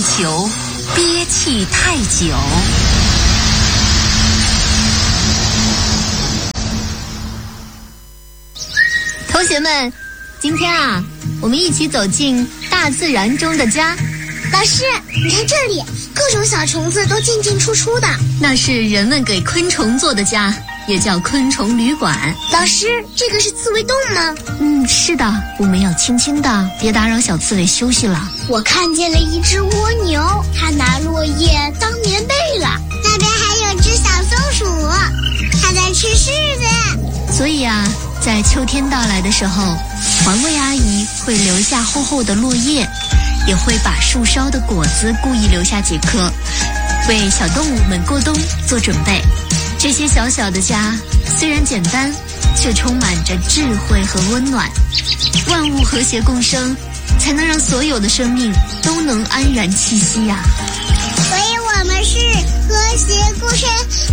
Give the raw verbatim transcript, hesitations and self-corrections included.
地球憋气太久。同学们，今天啊，我们一起走进大自然中的家。 老师，你看这里，各种小虫子都进进出出的。 那是人们给昆虫做的家，也叫昆虫旅馆。 老师，这个是刺猬洞吗？ 嗯，是的，我们要轻轻的，别打扰小刺猬休息了。 我看见了一只蜗牛，它拿落叶当棉被了。那边还有只小松鼠，它在吃柿子。 所以啊，在秋天到来的时候，环卫阿姨会留下厚厚的落叶，也会把树梢的果子故意留下几颗，为小动物们过冬做准备。这些小小的家虽然简单，却充满着智慧和温暖。万物和谐共生，才能让所有的生命都能安然栖息呀、啊。 所以我们是和谐共生